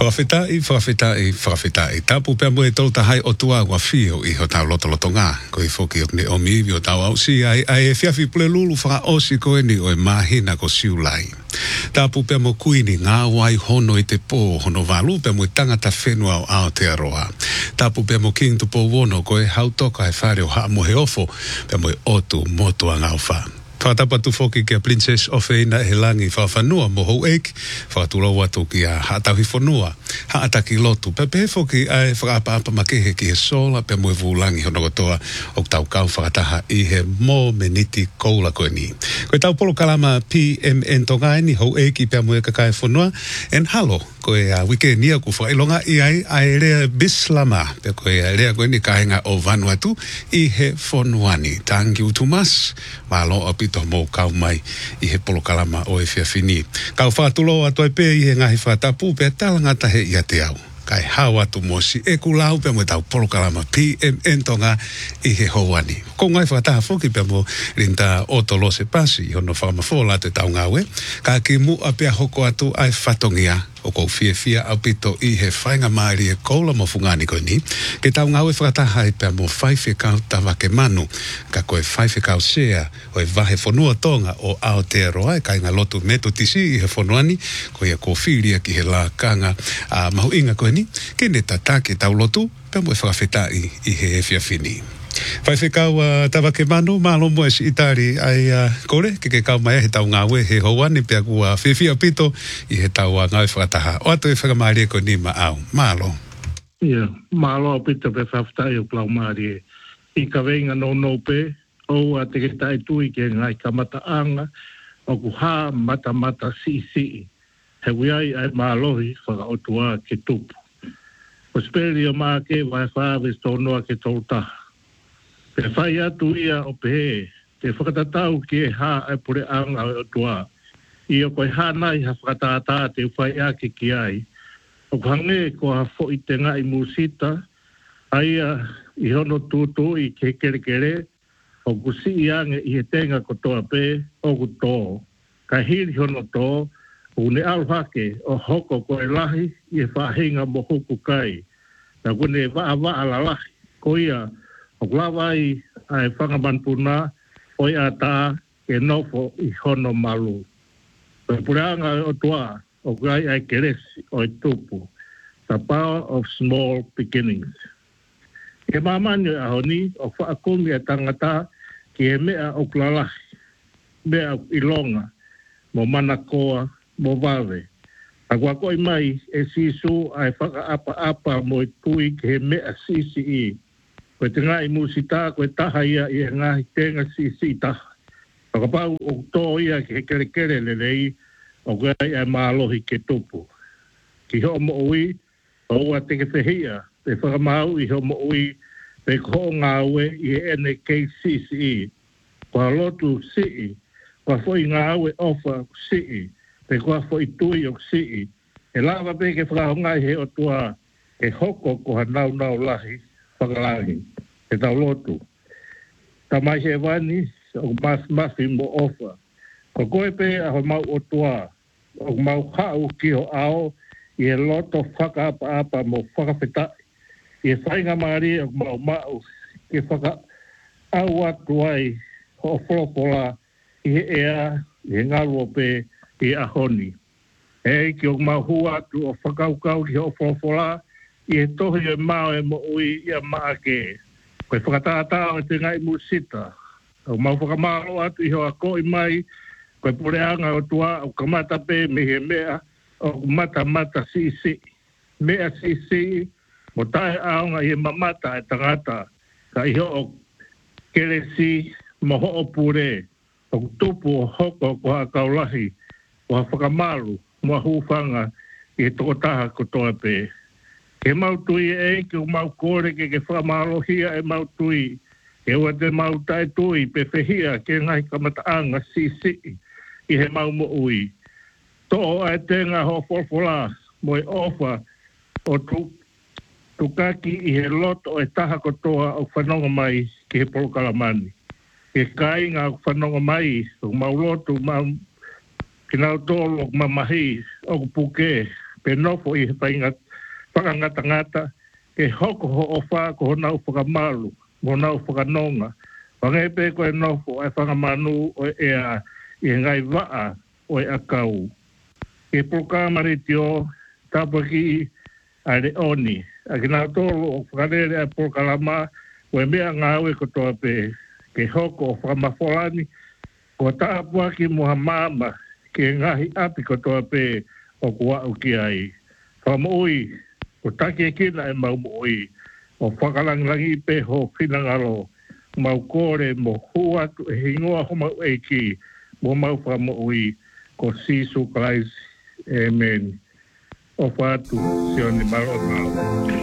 Whawhita i tapu pia mo e tolu tahai o tua wa fio I ho tau loto ngā. Ko I whoki o ne o miwi o tau au si ai e whiawhi pule lulu whaka osi koe ni o e mahina ko siulai. Tapu pia mo kuini ngā wai hono I te pō hono walu pia mo I tangata whenua o Aotearoa. Tapu pia mo king tu pō wono ko e hautoka e whare o haa mo he ofo pia mo I otu motua ngā wha. Whatapa tu foki kia Princess Ofeina he langi whawhanua mo hou eiki, whakatula watu ki a haatauhi whanua, haataki lotu, pepe foki ai whakaapa makehe ki he sola pe mo e vulangi hono kotoa o tau kau whakataha I he mo meniti koula koe ni. Koe tau polo kalama PMN tonga ni hou eiki pe mo e kakai whanua, en halo koe a wike nia ku whailonga I ai rea bislama, pe koe a rea koe ni kahenga o Vanuatu I he whanuani. Thank you too much, malo api to mo kau mai I he polo kalama o e whiawhini. Kau whātulo atu ai pē I he ngahi whātapu pē talangata he ia te au. Kai hau atu mo si e kulau pē mo tau polo kalama PMN tonga I he houani. Ko ngai whakataha whoki pē mo rinta otolo se pasi I hono whakamawhola te tau ngawe. Ka ki mu a pē hoko atu ai whatongia. O kou fia au pito I he whainga maari e koula mo fungani koe ni. Ke tau ngau e whakataha I pia mo whaife kau tawa ke manu. Ka koe whaife kau sea o e wahe whanua tonga o Aotearoa. E kai ngā lotu meto tisi I he whanuani. Koe a kōwhiria ki he la kanga mahu inga koe ni. Kene tatake tau lotu. Pia mo e whakawhetai I he e whiawhini. Whaife kau tawa ke manu, malo mo e si itari ai kore, ke kau mai he tau ngāwe he houani pia kua whiwhia pito I he tau ngāwe whakataha. O atu e whakamārie ko ni ma au. Malo. Ia, malo pito pe whawhtai o klau mārie. I ka wenga no pe, o a te ke tai tui ke ngai ka mataanga, o ku hā mata si. He wiai ai mālohi whakaotua ke tupu. O speri o mā ke vai whāwe stonoa ke tautaha. Pe whai atu ia o pe te whakatatau ki e hā ai pure anga o tua. I o koe hānai ha whakatata te whai ake ki ai. O hange ko ha fo I te ngai musita, aia I hono tūtū I ke kere, o kusi I ange I he tenga ko toa pe, o ku tō. Ka hiri hono tō, o ne alhake o hoko koe lahi, I he whahinga mo huku kai. Na kune waa la lahi, ko ia, o glawai ai whangamanpuna oi a tā ke nofo I hono malu. O puranga o tua o gai ai keresi o tupu. The power of small beginnings. Ke mamani a honi o whaakumi a tangata ki e mea o klalahi, mea ilonga, mo manakoa, mo wawe. A koi mai e sisu ai whakaapa mo tui ki he mea sisi Koe te ngai musita, koe taha ia I ngai tenga si taha. Whakapau o tō ia ki he kere lelei, o koe ai mālohi ke tupu. Ki ho mo ui, o ua te ke whehia, te whakamau I ho mo ui, pe ko ngā ue I he NKCCE. Kua lotu sii, kua fwoi ngā ue ofa sii, pe kua fwoi tui o sii. E lava pe ke whakahongai he o tua, e hoko ko ha nau lahi, whakalahi. E tau lotu. Ta mai he wani, o mafi mo ofa. Ko koe pe a ho mau o tua, o mau hau ki ho ao, I he loto whakaapa mo whakawhetai. I he whainga maari o mau, ki whaka au atu ai, ho wholopola, I he ea, I he ngarua pe, I ahoni. E ki o mau hua atu o whakaukau ki ho wholopola, I he tohi e mau e mo ui I a maake. Koe whakatātā o te ngai musita. O mau whakamaro atu I ho a koi mai, koe pureanga o tua o kamata pe me he mea o mata sisi. Mea sisi, mo tae aonga I he mamata e tangata. Ka I ho o keresi, mo ho o pure, o tupu o hoko ko ha kaulahi, o ha whakamaru, mo ha hūwhanga I he tokotaha ko toa pe. Ke mau tui e ke o mau kore ke whamalohia e mau tui. Ke ua te mau tai tui pe whehia ke ngai kamataanga sisi I he mau mo ui. Tō ai tenga ho wholwhola mo e ofa o tukaki I he loto o e taha kotoa o whanonga mai ki he polokalamani. Ke kai ngā whanonga mai o mau loto mau ki nau tōlo mamahi o puke pe nofo I painga whakangata ke hoko ho o wha ko nau whakamalu, mo nau whakanonga. Wangai pe koe nofo ai whakamanu o ea I ngai waa o e akau. Ke prokamari tio tapaki a le oni. A ki nā tōlo o whakarere a prokalama o e mea ngāwe kotoa pe ke hoko o whakamafolani ko tāpua ki moha māma ke ngahi api kotoa pe o kua uki ai. Whamui ko take kina e mau moi o whakalangilangi pe ho whinangalo mau kore mo huatu e hingoa ho mau eiki mo mau whamui ko sisu Christ. Amen. O whatu sione maro.